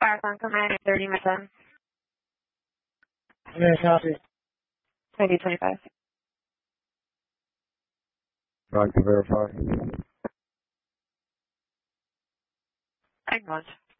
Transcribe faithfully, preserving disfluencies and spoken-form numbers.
Marathon Command thirty minutes on. Yeah, copy. ninety twenty-five. Right to verify. Acknowledge.